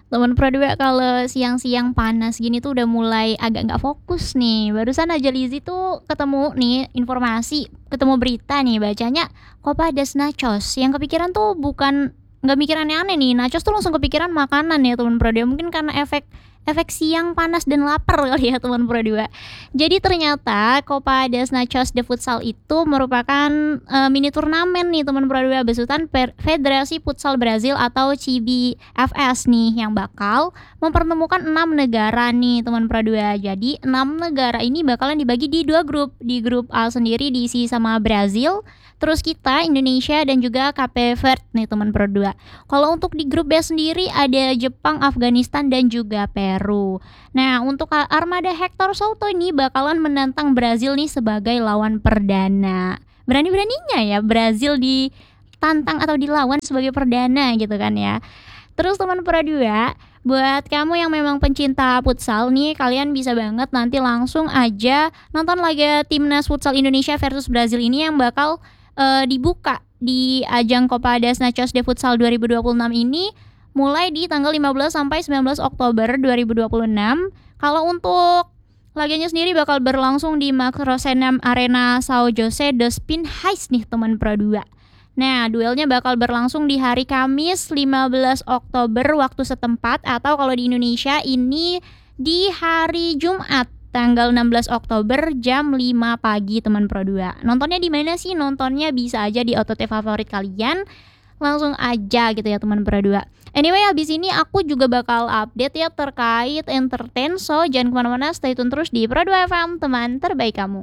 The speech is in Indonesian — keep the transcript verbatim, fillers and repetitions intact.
Temen Pro dua kalau siang-siang panas gini tuh udah mulai agak nggak fokus nih. Barusan aja Lizzy tuh ketemu nih informasi, ketemu berita nih bacanya Kopadas Nachos. Yang kepikiran tuh bukan nggak mikir aneh-aneh nih. Nachos tuh langsung kepikiran makanan ya teman Pro dua. Mungkin karena efek efek siang panas dan lapar kali ya teman Pro dua. Jadi ternyata Kopadas Nachos de Futsal itu merupakan uh, mini turnamen nih teman Pro dua besutan Per- Federasi Futsal Brazil atau C B F S nih yang bakal mempertemukan enam negara nih teman Pro dua. Jadi enam negara ini bakalan dibagi di dua grup. Di grup A sendiri diisi sama Brazil, terus kita Indonesia dan juga Cape Verde nih teman Pro dua. Kalau untuk di grup B sendiri ada Jepang, Afghanistan dan juga Peru. Nah, untuk armada Hector Souto ini bakalan menantang Brazil nih sebagai lawan perdana. Berani-beraninya ya Brazil ditantang atau dilawan sebagai perdana gitu kan ya. Terus teman Pro dua, buat kamu yang memang pencinta futsal nih, kalian bisa banget nanti langsung aja nonton laga Timnas Futsal Indonesia versus Brazil ini yang bakal uh, dibuka di ajang Kopadas Nachos de Futsal dua ribu dua puluh enam ini mulai di tanggal lima belas sampai sembilan belas Oktober dua ribu dua puluh enam. Kalau untuk laganya sendiri bakal berlangsung di Macrosenam Arena São José dos Pinhais nih teman Pro dua. Nah, duelnya bakal berlangsung di hari Kamis lima belas Oktober waktu setempat, atau kalau di Indonesia ini di hari Jumat tanggal enam belas Oktober jam lima pagi teman Pro dua. Nontonnya di mana sih? Nontonnya bisa aja di O T T favorit kalian. Langsung aja gitu ya teman Pro dua. Anyway, habis ini aku juga bakal update ya terkait entertain, so jangan kemana-mana, stay tune terus di Pro dua F M, teman terbaik kamu.